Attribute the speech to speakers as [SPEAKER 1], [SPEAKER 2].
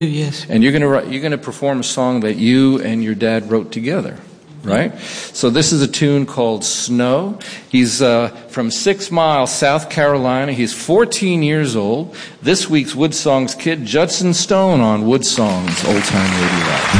[SPEAKER 1] Yes.
[SPEAKER 2] And you're going to perform a song that you and your dad wrote together, right? So this is a tune called Snow. He's from 6 Mile, South Carolina. He's 14 years old. This week's Wood Songs kid, Judson Stone on Wood Songs Old Time Radio Live.